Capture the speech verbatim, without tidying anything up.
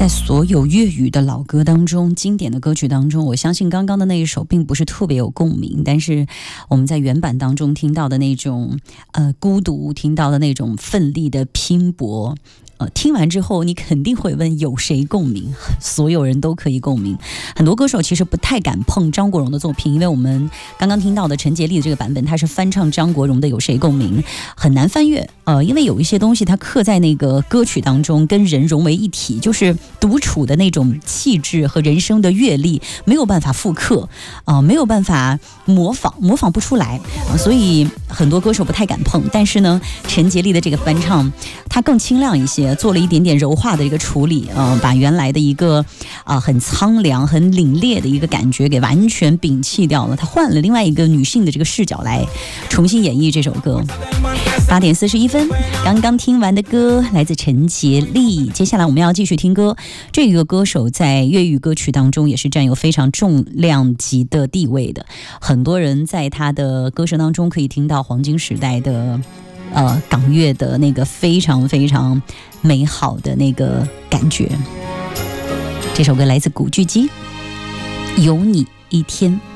在所有粤语的老歌当中，经典的歌曲当中，我相信刚刚的那一首并不是特别有共鸣，但是我们在原版当中听到的那种呃孤独，听到的那种奋力的拼搏，呃，听完之后你肯定会问有谁共鸣？所有人都可以共鸣。很多歌手其实不太敢碰张国荣的作品，因为我们刚刚听到的陈洁丽的这个版本，它是翻唱张国荣的《有谁共鸣》，很难翻越。呃，因为有一些东西它刻在那个歌曲当中，跟人融为一体，就是独处的那种气质和人生的阅历没有办法复刻，啊、呃，没有办法模仿，模仿不出来、呃，所以很多歌手不太敢碰。但是呢，陈洁丽的这个翻唱，它更清亮一些，做了一点点柔化的一个处理，呃，把原来的一个啊、呃、很苍凉、很凛冽的一个感觉给完全摒弃掉了。他换了另外一个女性的这个视角来重新演绎这首歌。八点四十一分，刚刚听完的歌来自陈洁丽。接下来我们要继续听歌，这个歌手在粤语歌曲当中也是占有非常重量级的地位的。很多人在他的歌声当中可以听到黄金时代的呃港乐的那个非常非常美好的那个感觉。这首歌来自古巨基，有你一天。